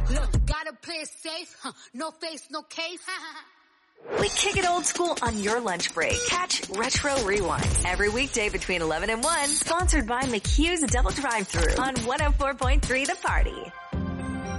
Look, gotta play it safe. No face, no case. We kick it old school on your lunch break. Catch Retro Rewind every weekday between 11 and 1. Sponsored by McHugh's Double Drive-Thru on 104.3 The Party.